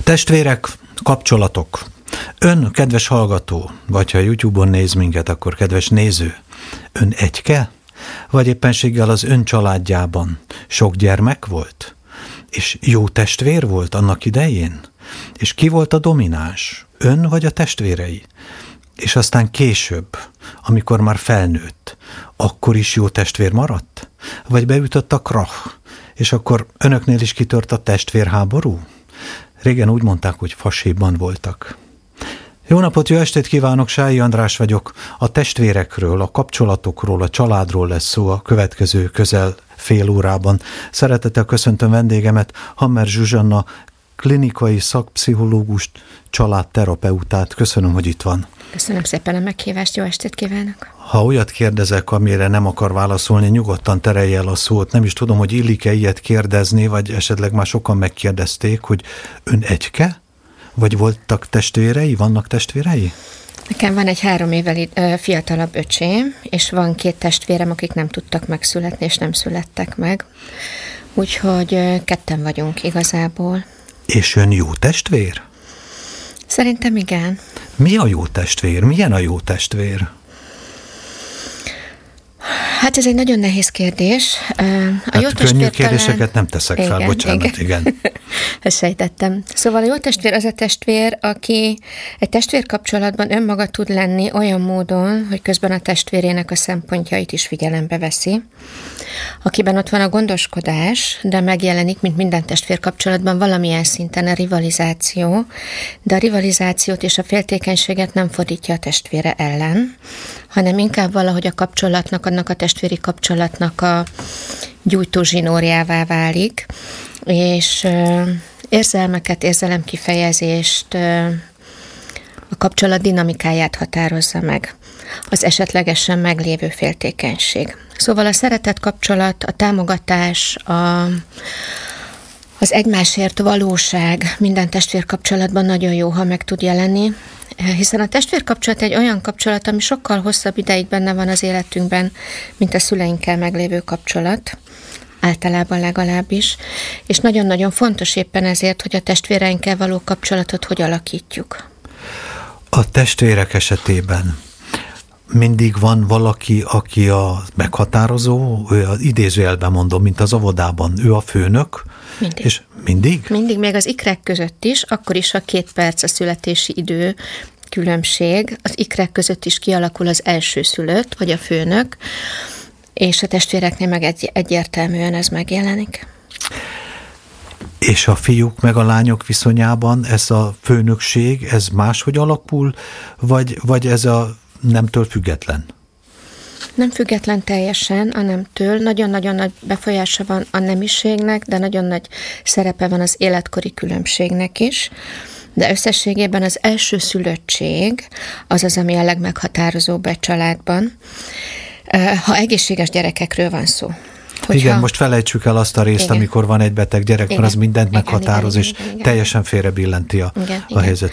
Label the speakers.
Speaker 1: Testvérek, kapcsolatok. Ön, kedves hallgató, vagy ha YouTube-on néz minket, akkor kedves néző, ön egyke? Vagy éppenséggel az ön családjában sok gyermek volt? És jó testvér volt annak idején? És ki volt a domináns? Ön vagy a testvérei? És aztán később, amikor már felnőtt, akkor is jó testvér maradt? Vagy beütött a krach, és akkor önöknél is kitört a testvérháború? Régen úgy mondták, hogy faséban voltak. Jó napot, jó estét kívánok, Sályi András vagyok. A testvérekről, a kapcsolatokról, a családról lesz szó a következő közel fél órában. Szeretettel köszöntöm vendégemet, Hammer Zsuzsanna, klinikai szakpszichológust, családterapeutát. Köszönöm, hogy itt van.
Speaker 2: Köszönöm szépen a meghívást, jó estét kívánok!
Speaker 1: Ha olyat kérdezek, amire nem akar válaszolni, nyugodtan terelje el a szót. Nem is tudom, hogy illik-e ilyet kérdezni, vagy esetleg már sokan megkérdezték, hogy ön egyke? Vagy voltak testvérei? Vannak testvérei?
Speaker 2: Nekem van egy 3 évvel fiatalabb öcsém, és van 2 testvérem, akik nem tudtak megszületni, és nem születtek meg. Úgyhogy ketten vagyunk igazából.
Speaker 1: És ön jó testvér?
Speaker 2: Szerintem igen.
Speaker 1: Mi a jó testvér? Milyen a jó testvér?
Speaker 2: Hát ez egy nagyon nehéz kérdés.
Speaker 1: Könnyű kérdéseket nem teszek fel, bocsánat, igen.
Speaker 2: Ezt sejtettem. Szóval a jó testvér az a testvér, aki egy testvérkapcsolatban önmaga tud lenni olyan módon, hogy közben a testvérének a szempontjait is figyelembe veszi. Akiben ott van a gondoskodás, de megjelenik, mint minden testvérkapcsolatban valamilyen szinten a rivalizáció, de a rivalizációt és a féltékenységet nem fordítja a testvére ellen, hanem inkább valahogy a kapcsolatnak, annak a testvéri kapcsolatnak a gyújtózsinórjává válik, és érzelmeket, érzelemkifejezést, a kapcsolat dinamikáját határozza meg, az esetlegesen meglévő féltékenység. Szóval a szeretet kapcsolat, a támogatás, az egymásért valóság minden testvérkapcsolatban nagyon jó, ha meg tud jelenni, hiszen a testvérkapcsolat egy olyan kapcsolat, ami sokkal hosszabb ideig benne van az életünkben, mint a szüleinkkel meglévő kapcsolat, általában legalábbis, és nagyon-nagyon fontos éppen ezért, hogy a testvéreinkkel való kapcsolatot hogy alakítjuk.
Speaker 1: A testvérek esetében mindig van valaki, aki a meghatározó, ő az idézőjelben mondom, mint az óvodában, ő a főnök.
Speaker 2: Mindig.
Speaker 1: És mindig?
Speaker 2: Mindig, még az ikrek között is, akkor is, ha 2 perc a születési idő különbség, az ikrek között is kialakul az elsőszülött, vagy a főnök, és a testvéreknél meg egyértelműen ez megjelenik.
Speaker 1: És a fiúk meg a lányok viszonyában ez a főnökség, ez máshogy alakul, vagy ez a nemtől független?
Speaker 2: Nem független teljesen a nemtől, nagyon-nagyon nagy befolyása van a nemiségnek, de nagyon nagy szerepe van az életkori különbségnek is, de összességében az elsőszülöttség az, ami a legmeghatározóbb egy családban, ha egészséges gyerekekről van szó.
Speaker 1: Igen, most felejtsük el azt a részt, amikor van egy beteg gyerek, mert az mindent meghatároz, és teljesen félrebillenti a helyzetet.